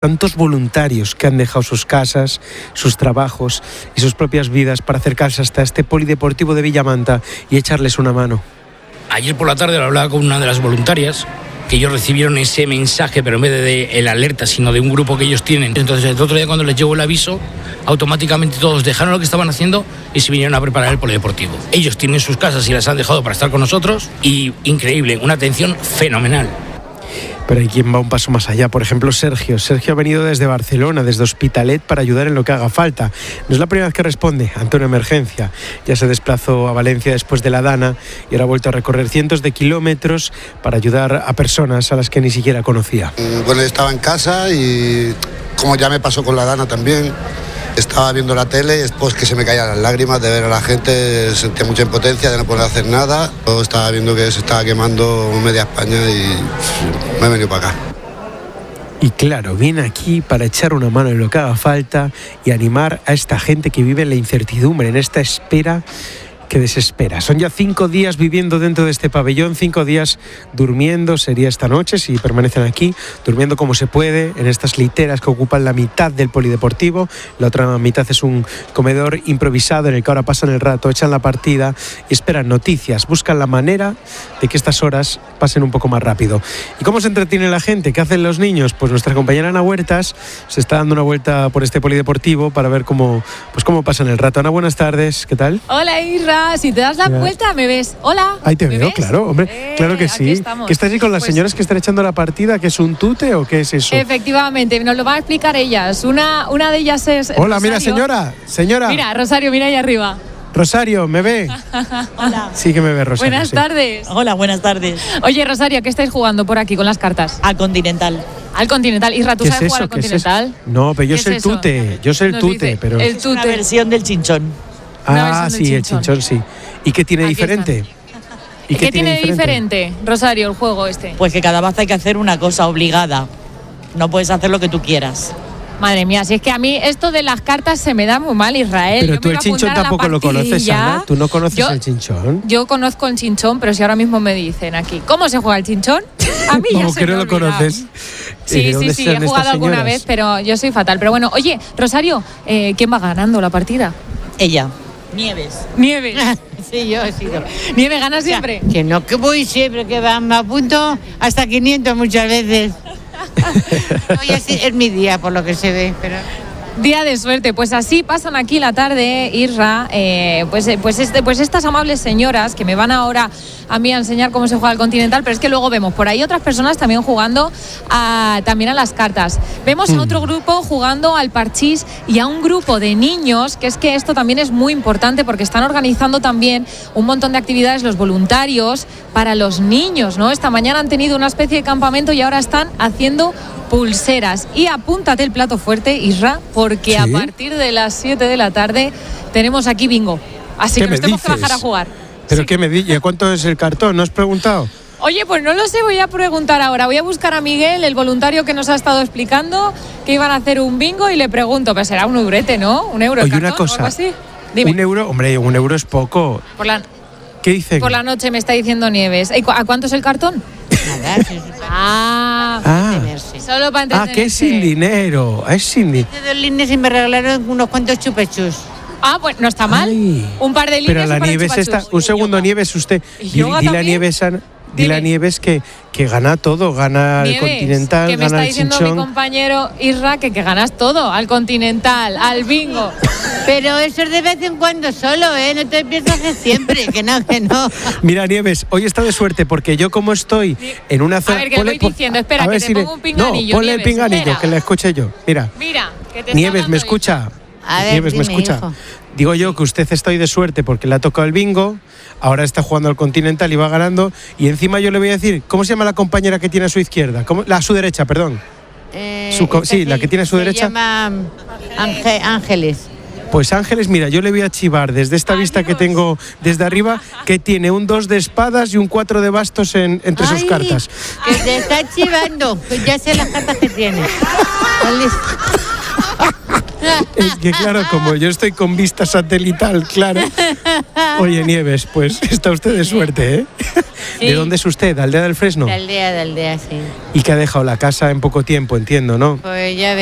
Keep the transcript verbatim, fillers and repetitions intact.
Tantos voluntarios que han dejado sus casas, sus trabajos y sus propias vidas para acercarse hasta este polideportivo de Villamanta y echarles una mano. Ayer por la tarde lo hablaba con una de las voluntarias, que ellos recibieron ese mensaje, pero en vez de, de el alerta, sino de un grupo que ellos tienen. Entonces el otro día cuando les llegó el aviso, automáticamente todos dejaron lo que estaban haciendo y se vinieron a preparar el polideportivo. Ellos tienen sus casas y las han dejado para estar con nosotros y increíble, una atención fenomenal. Pero hay quien va un paso más allá. Por ejemplo, Sergio. Sergio ha venido desde Barcelona, desde Hospitalet, para ayudar en lo que haga falta. No es la primera vez que responde ante una emergencia. Ya se desplazó a Valencia después de la Dana y ahora ha vuelto a recorrer cientos de kilómetros para ayudar a personas a las que ni siquiera conocía. Bueno, estaba en casa y como ya me pasó con la Dana también, estaba viendo la tele y después que se me caían las lágrimas de ver a la gente, sentía mucha impotencia de no poder hacer nada. Yo estaba viendo que se estaba quemando media España y me he venido para acá. Y claro, viene aquí para echar una mano en lo que haga falta y animar a esta gente que vive en la incertidumbre, en esta espera que desespera. Son ya cinco días viviendo dentro de este pabellón, cinco días durmiendo, sería esta noche, si permanecen aquí, durmiendo como se puede, en estas literas que ocupan la mitad del polideportivo. La otra mitad es un comedor improvisado en el que ahora pasan el rato, echan la partida y esperan noticias, buscan la manera de que estas horas pasen un poco más rápido. ¿Y cómo se entretiene la gente? ¿Qué hacen los niños? Pues nuestra compañera Ana Huertas se está dando una vuelta por este polideportivo para ver cómo, pues cómo pasan el rato. Ana, buenas tardes, ¿qué tal? Hola, Isra. Si te das la vuelta, me ves. Hola. Ahí te veo, ves? claro, hombre. Eh, claro que sí. ¿Qué estás ahí con las pues, señoras que están echando la partida? ¿Qué es un tute o qué es eso? Efectivamente, nos lo van a explicar ellas. Una, una de ellas es Hola, Rosario. Mira, señora. Señora. Mira, Rosario, mira ahí arriba. Rosario, ¿me ve? Hola. Sí que me ve, Rosario. Buenas sí. tardes. Hola, buenas tardes. Oye, Rosario, ¿qué estáis jugando por aquí con las cartas? Al Continental. Al Continental. Isra, ¿tú ¿Qué sabes es jugar eso? al ¿Qué es Continental? eso? No, pero yo ¿Qué sé el es eso? tute. Yo sé el Nos tute, dice, pero... el Es una tute. versión del chinchón. Una Ah, versión del sí, el chinchón. chinchón, sí. ¿Y qué tiene Aquí diferente? están. ¿Y ¿Qué, tiene de diferente, Rosario, el juego este? Pues que cada vez hay que hacer una cosa obligada. No puedes hacer lo que tú quieras. Madre mía, si es que a mí esto de las cartas se me da muy mal, Israel. Pero Yo tú me el iba a chinchón apuntar a la tampoco lo conoces, partidilla. Ana. ¿Tú no conoces Yo- el chinchón? Yo conozco el chinchón, pero si ahora mismo me dicen aquí, ¿cómo se juega el chinchón? A mí ya Como se que me no ha lo olvidado. conoces. ¿Y Sí, de sí, dónde sí, son he jugado estas alguna señoras? vez, pero yo soy fatal. Pero bueno, oye, Rosario, eh, ¿quién va ganando la partida? Ella. Nieves. Nieves. Sí, yo he sido. Nieves gana siempre. Que no, que voy siempre, que va, me apunto hasta quinientos muchas veces. Hoy es, es mi día, por lo que se ve, pero... Día de suerte, pues así pasan aquí la tarde, Isra, eh, pues, eh, pues, este, pues estas amables señoras que me van ahora a mí a enseñar cómo se juega el Continental, pero es que luego vemos por ahí otras personas también jugando a, también a las cartas. Vemos a otro grupo jugando al parchís y a un grupo de niños, que es que esto también es muy importante porque están organizando también un montón de actividades los voluntarios para los niños, ¿no? Esta mañana han tenido una especie de campamento y ahora están haciendo pulseras. Y apúntate el plato fuerte, Isra, porque ¿Sí? a partir de las siete de la tarde tenemos aquí bingo. Así ¿Qué que me nos tenemos que dices? bajar a jugar. ¿Pero Sí. qué me dices? ¿Cuánto es el cartón? ¿No has preguntado? Oye, pues no lo sé, voy a preguntar ahora. Voy a buscar a Miguel, el voluntario que nos ha estado explicando que iban a hacer un bingo y le pregunto, pero será un eurete, ¿no? Un euro el Oye, una cartón o cosa. algo así. Dime. Un euro, hombre, un euro es poco. Por la, ¿Qué dicen? por la noche me está diciendo Nieves. ¿Y cu- ¿A cuánto es el cartón? Nada, sí, sí, Ah, Ah, tenerse. solo para ah, entretenerse. que es sin dinero. Es sin dinero. Hace dos líneas y me regalaron unos cuantos chupechus. Ah, pues no está mal. Ay. Un par de líneas. Pero y la un par de Nieves está. chupachus. Un segundo, Nieves, usted. ¿Y Di- yoga Dile a también? Nieves, Ana, dile a Dime. Nieves que, que gana todo. Gana el Nieves, Continental, que me gana está el diciendo mi chinchón. compañero Isra que, que ganas todo, al Continental, al bingo. Pero eso es de vez en cuando solo, ¿eh? No te piensas que siempre, que no, que no. Mira, Nieves, hoy está de suerte porque yo como estoy en una zona... ver, que le voy pon- diciendo, espera, a que ver te si le- pongo un pinganillo, No, ponle el Nieves, pinganillo, espera. que le escuche yo. Mira, Mira, que te está Nieves, ¿me hablando escucha? A ver, Nieves, ¿me dime, escucha? hijo. Digo yo que usted está hoy de suerte porque le ha tocado el bingo, ahora está jugando al Continental y va ganando, y encima yo le voy a decir, ¿cómo se llama la compañera que tiene a su izquierda? ¿Cómo? La a su derecha, perdón. Eh, Su co- esta sí, la que tiene a su se derecha. llama Ángel- Ángeles. Pues Ángeles, mira, yo le voy a chivar desde esta vista que tengo desde arriba, que tiene un dos de espadas y un cuatro de bastos en- entre sus Ay, cartas. Que te está chivando. Pues ya sé las cartas que tienes. Vale. Es que claro, como yo estoy con vista satelital, claro. Oye, Nieves, pues está usted de suerte, ¿eh? Sí. ¿De dónde es usted? ¿Aldea del Fresno? De aldea, de aldea, sí. Y que ha dejado la casa en poco tiempo, entiendo, ¿no? Pues ya